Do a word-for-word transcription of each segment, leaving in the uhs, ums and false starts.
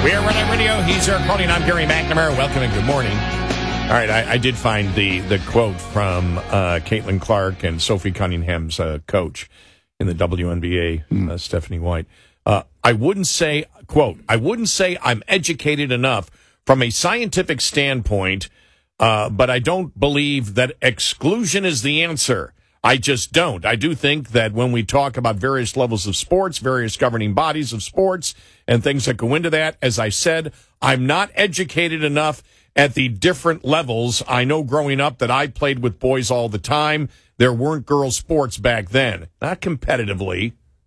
We are Red Eye Radio. He's Eric Cronin. I'm Gary McNamara. Welcome and good morning. All right, I, I did find the, the quote from uh, Caitlin Clark and Sophie Cunningham's uh, coach in the W N B A, mm. uh, Stephanie White. Uh, I wouldn't say, quote, I wouldn't say I'm educated enough from a scientific standpoint, uh, but I don't believe that exclusion is the answer. I just don't. I do think that when we talk about various levels of sports, various governing bodies of sports, and things that go into that, as I said, I'm not educated enough at the different levels. I know growing up that I played with boys all the time. There weren't girls' sports back then, not competitively.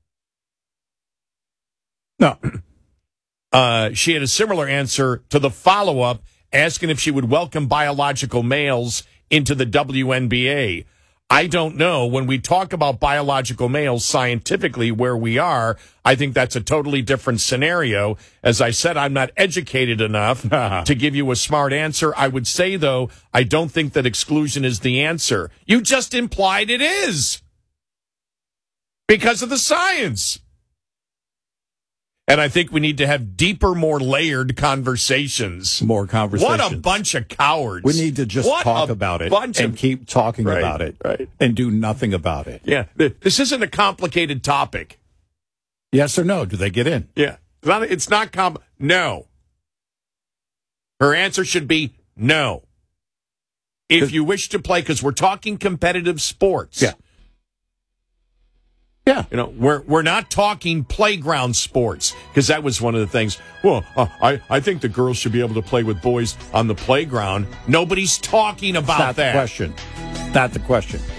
No. Uh, she had a similar answer to the follow-up, asking if she would welcome biological males into the W N B A. I don't know. When we talk about biological males scientifically where we are, I think that's a totally different scenario. As I said, I'm not educated enough to give you a smart answer. I would say, though, I don't think that exclusion is the answer. You just implied it is because of the science. And I think we need to have deeper, more layered conversations. More conversations. What a bunch of cowards. We need to just what talk about it and of, keep talking right, about it right. and do nothing about it. Yeah. This isn't a complicated topic. Yes or no? Do they get in? Yeah. It's not, it's not com- no. Her answer should be no. If you wish to play, because we're talking competitive sports. Yeah. Yeah, you know, we're we're not talking playground sports, because that was one of the things. Well, uh, I I think the girls should be able to play with boys on the playground. Nobody's talking about That's not that. the question. Not the question.